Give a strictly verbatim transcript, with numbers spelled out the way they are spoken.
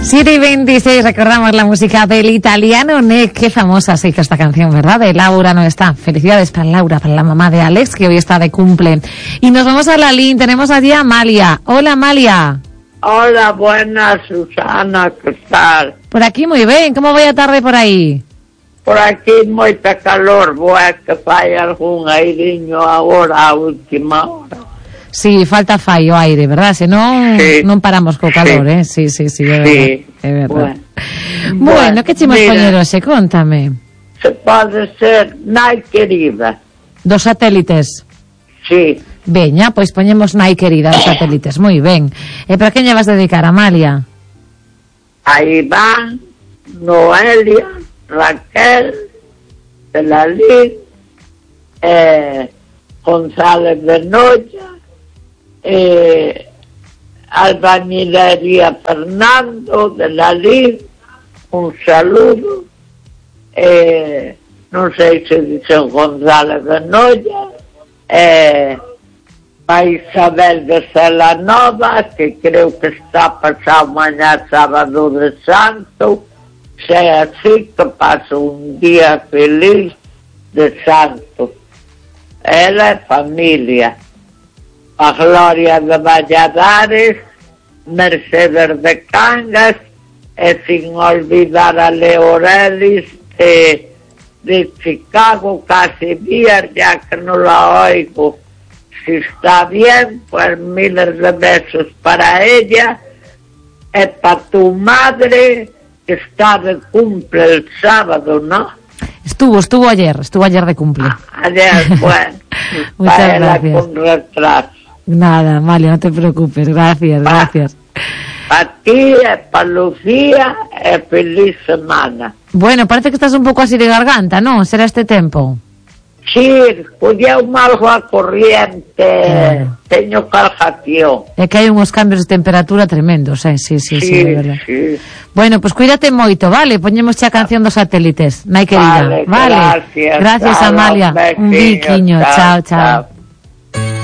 siete y veintiséis, recordamos la música del italiano Nick. Qué famosa se hizo esta canción, ¿verdad? De Laura no está. Felicidades para Laura, para la mamá de Alex, que hoy está de cumple. Y nos vamos a la línea, tenemos allí a Amalia. Hola, Amalia. Hola, buenas, Susana, ¿qué tal? Por aquí muy bien, ¿cómo voy a tarde por ahí? Por aquí moita calor, boa que fai algún airiño agora a última hora. Sí, falta fallo aire, ¿verdad? Se non, sí. non paramos co calor, sí. eh? Sí, sí, sí, é sí. verdad. É verdad. Bueno, bueno que chimos poñer hoxe? Contame. Se pode ser Nai Querida. Dos satélites. Sí. Veña, pois poñemos Nai Querida dos satélites, moi ben. E para quen lle vas dedicar, Amalia? A Iván, Noelia, Raquel, Belalí, eh, González de Noya, eh, Albañilería Fernando de la Lid, un saludo, eh, non sei se dicen González de Noya, eh, a Isabel de Celanova, que creo que está pasado mañana sábado de Santo, sea así que paso un día feliz de Santo. Ela é familia. A Gloria de Valladares, Mercedes de Cangas, e sin olvidar a Leorelis de, de Chicago, casi días, ya que no la oigo. Si está bien, pues miles de besos para ella, y para tu madre, que está de cumple el sábado, ¿no? Estuvo, estuvo ayer, estuvo ayer de cumple. Ah, ayer, bueno. Muchas para gracias. Con retraso. Nada, Amalia, no te preocupes, gracias, Pa, gracias. Para ti, para Lucía, e feliz semana. Bueno, parece que estás un pouco así de garganta, ¿no? Será este tempo. Sí, podía un algo a corriente, eh. teño caljación. É que hai unhos cambios de temperatura tremendos, eh? Sí, sí, sí, sí, de verdad. Sí. Bueno, pues cuídate moito, vale? Poñemos xa a canción dos satélites, Nai Querida. Vale, vale. Gracias, gracias Amalia. Un biquiño, chao, chao. chao.